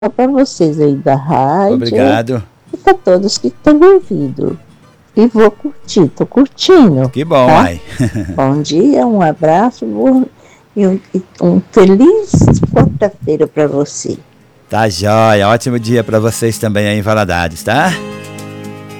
para vocês aí da rádio. Obrigado. E para todos que estão ouvindo. E vou curtir, tô curtindo. Que bom, tá? ai. Bom dia, um abraço e um feliz quarta-feira para você. Tá jóia, ótimo dia para vocês também aí em Valadares, tá?